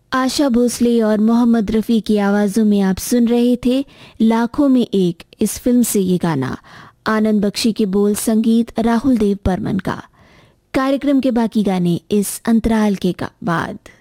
आशा भोसले और मोहम्मद रफ़ी की आवाज़ों में आप सुन रहे थे लाखों में एक इस फिल्म से ये गाना। आनंद बख्शी के बोल, संगीत राहुल देव बर्मन का। कार्यक्रम के बाकी गाने इस अंतराल के बाद।